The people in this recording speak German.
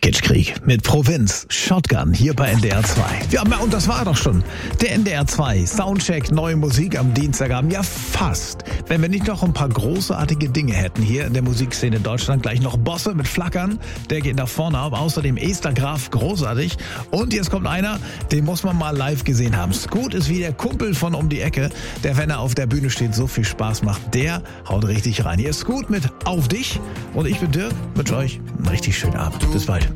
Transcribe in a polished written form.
Kitschkrieg mit Provinz, Shotgun hier bei NDR 2. Ja, und das war doch schon der NDR 2 Soundcheck, neue Musik am Dienstagabend. Ja, fast. Wenn wir nicht noch ein paar großartige Dinge hätten hier in der Musikszene in Deutschland. Gleich noch Bosse mit Flackern, der geht nach vorne ab. Außerdem Esther Graf, großartig. Und jetzt kommt einer, den muss man mal live gesehen haben. Scoot ist wie der Kumpel von um die Ecke, der, wenn er auf der Bühne steht, so viel Spaß macht. Der haut richtig rein. Hier ist Scoot mit Auf dich. Und ich bin Dirk, wünsche euch einen richtig schönen Abend. Bis bald.